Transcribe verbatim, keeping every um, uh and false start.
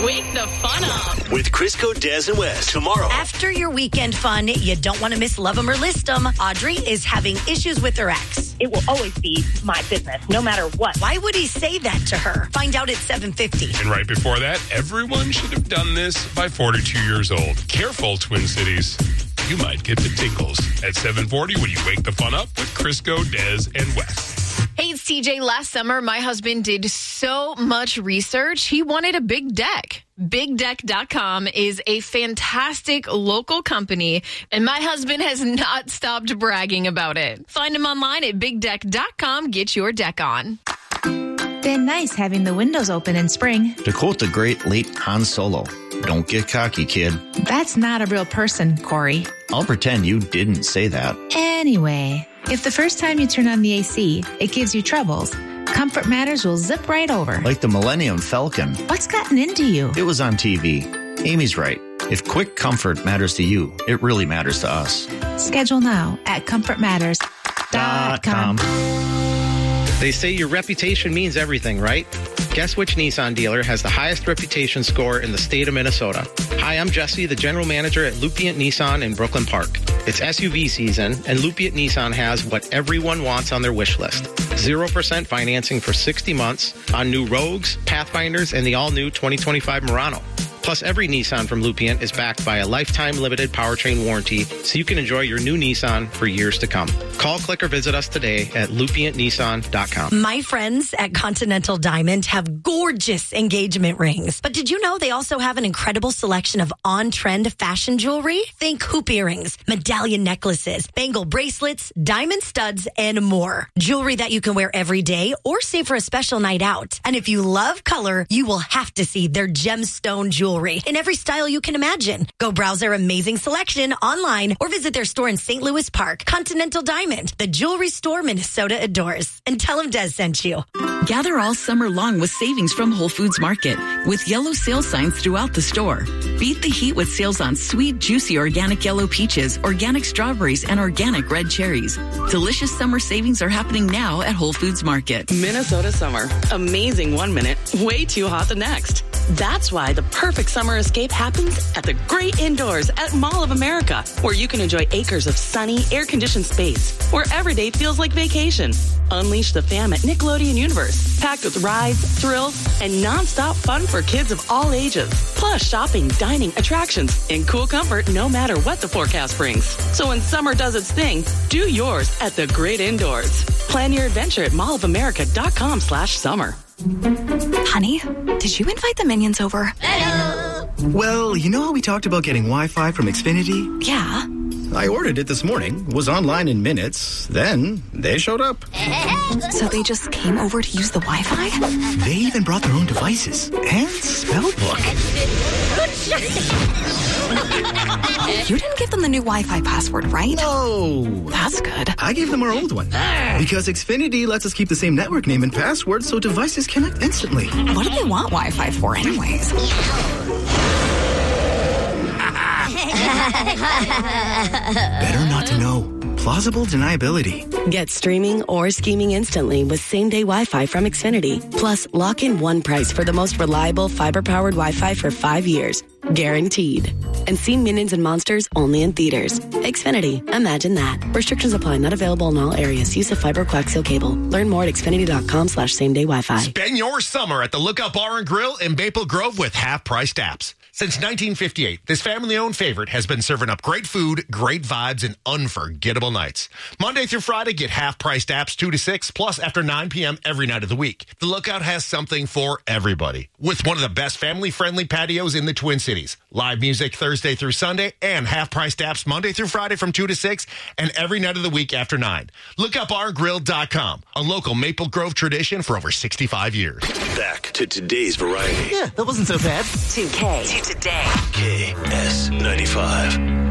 Wake the fun up with Crisco, Des, and West tomorrow. After your weekend fun, you don't want to miss Love 'em or List 'em. Audrey is having issues with her ex. It will always be my business, no matter what. Why would he say that to her? Find out at seven fifty. And right before that, everyone should have done this by forty-two years old. Careful, Twin Cities. You might get the tingles at seven forty when you wake the fun up with Crisco, Des, and West. Hey, it's T J. Last summer, my husband did so much research. He wanted a big deck. big deck dot com is a fantastic local company, and my husband has not stopped bragging about it. Find him online at big deck dot com. Get your deck on. Been nice having the windows open in spring. To quote the great late Han Solo, don't get cocky, kid. That's not a real person, Corey. I'll pretend you didn't say that. Anyway, if the first time you turn on the A C, it gives you troubles, Comfort Matters will zip right over. Like the Millennium Falcon. What's gotten into you? It was on T V. Amy's right. If quick comfort matters to you, it really matters to us. Schedule now at comfort matters dot com. They say your reputation means everything, right? Guess which Nissan dealer has the highest reputation score in the state of Minnesota? Hi, I'm Jesse, the general manager at Lupient Nissan in Brooklyn Park. It's S U V season, and Lupient Nissan has what everyone wants on their wish list. zero percent financing for sixty months on new Rogues, Pathfinders, and the all-new twenty twenty-five Murano. Plus, every Nissan from Lupient is backed by a lifetime limited powertrain warranty, so you can enjoy your new Nissan for years to come. Call, click, or visit us today at lupient nissan dot com. My friends at Continental Diamond have gorgeous engagement rings. But did you know they also have an incredible selection of on-trend fashion jewelry? Think hoop earrings, medallion necklaces, bangle bracelets, diamond studs, and more. Jewelry that you can wear every day or save for a special night out. And if you love color, you will have to see their gemstone jewelry in every style you can imagine. Go browse their amazing selection online or visit their store in Saint Louis Park. Continental Diamond, the jewelry store Minnesota adores. And tell them Des sent you. Gather all summer long with savings from Whole Foods Market with yellow sales signs throughout the store. Beat the heat with sales on sweet, juicy organic yellow peaches, organic strawberries, and organic red cherries. Delicious summer savings are happening now at Whole Foods Market. Minnesota summer. Amazing one minute, way too hot the next. That's why the perfect summer escape happens at the Great Indoors at Mall of America, where you can enjoy acres of sunny, air-conditioned space, where every day feels like vacation. Unleash the fam at Nickelodeon Universe, packed with rides, thrills, and non-stop fun for kids of all ages. Plus shopping, dining, attractions, and cool comfort no matter what the forecast brings. So when summer does its thing, do yours at the Great Indoors. Plan your adventure at mall of america dot com slash summer. Honey, did you invite the minions over? Hello. Well, you know how we talked about getting Wi-Fi from Xfinity? Yeah. I ordered it this morning, was online in minutes, then they showed up. So they just came over to use the Wi-Fi? They even brought their own devices and spell book. You didn't give them the new Wi-Fi password, right? No. That's good. I gave them our old one. Because Xfinity lets us keep the same network name and password so devices connect instantly. What do they want Wi-Fi for anyways? Better not to know. Plausible deniability. Get streaming or scheming instantly with same-day Wi-Fi from Xfinity. Plus, lock in one price for the most reliable fiber-powered Wi-Fi for five years. Guaranteed. And see Minions and Monsters only in theaters. Xfinity. Imagine that. Restrictions apply. Not available in all areas. Use of fiber coaxial cable. Learn more at xfinity.com slash same-day Wi-Fi. Spend your summer at the Lookout Bar and Grill in Maple Grove with half-priced apps. Since nineteen fifty-eight, this family-owned favorite has been serving up great food, great vibes, and unforgettable nights. Monday through Friday, get half-priced apps two to six, plus after nine p.m. every night of the week. The Lookout has something for everybody, with one of the best family-friendly patios in the Twin Cities. Live music Thursday through Sunday, and half-priced apps Monday through Friday from two to six, and every night of the week after nine. lookout bar grill dot com, a local Maple Grove tradition for over sixty-five years. Back to today's variety. Yeah, that wasn't so bad. two K. To today. K S ninety-five.